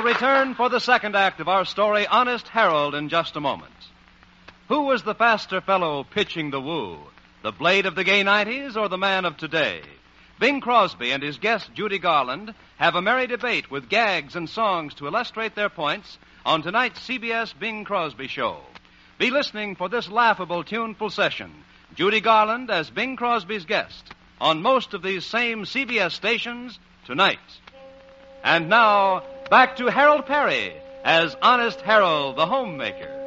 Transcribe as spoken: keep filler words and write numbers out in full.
We'll return for the second act of our story, Honest Harold, in just a moment. Who was the faster fellow pitching the woo? The blade of the gay nineties or the man of today? Bing Crosby and his guest, Judy Garland, have a merry debate with gags and songs to illustrate their points on tonight's C B S Bing Crosby Show. Be listening for this laughable, tuneful session. Judy Garland as Bing Crosby's guest on most of these same C B S stations tonight. And now, back to Harold Perry as Honest Harold, the homemaker.